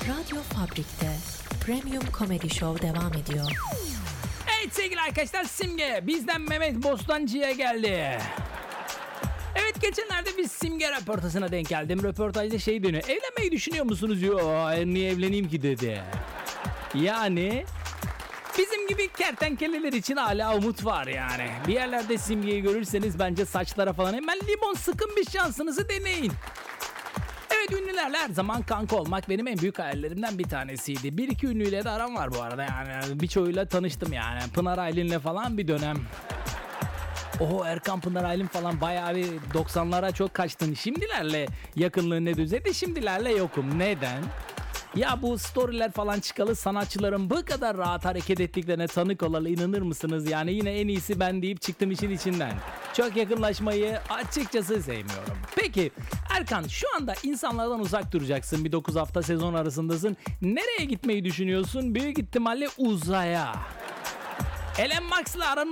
Radyo Fabrik'te Premium Comedy Show devam ediyor. Evet sevgili arkadaşlar, Simge bizden Mehmet Bostancı'ya geldi. Evet, geçenlerde bir Simge röportajına denk geldim. Röportajda şey dönüyor. Evlenmeyi düşünüyor musunuz? Yo, niye evleneyim ki dedi. Yani bizim gibi kertenkeleler için hala umut var yani. Bir yerlerde Simge'yi görürseniz bence saçlara falan hemen limon sıkın, bir şansınızı deneyin. Evet, ünlülerle her zaman kanka olmak benim en büyük hayallerimden bir tanesiydi. Bir iki ünlüyle de aram var bu arada yani. Birçoğuyla tanıştım yani. Pınar Aylin'le falan bir dönem. Oho, Erkan Pınar Aylin falan bayağı bir 90'lara çok kaçtın. Şimdilerle yakınlığın ne düzeyde, şimdilerle yokum. Neden? Ya bu storyler falan çıkalı sanatçıların bu kadar rahat hareket ettiklerine tanık olalı, inanır mısınız? Yani yine en iyisi ben deyip çıktım işin içinden. Çok yakınlaşmayı açıkçası sevmiyorum. Peki Erkan, şu anda insanlardan uzak duracaksın. Bir 9 hafta sezon arasındasın. Nereye gitmeyi düşünüyorsun? Büyük ihtimalle uzaya. Elon Musk'la aran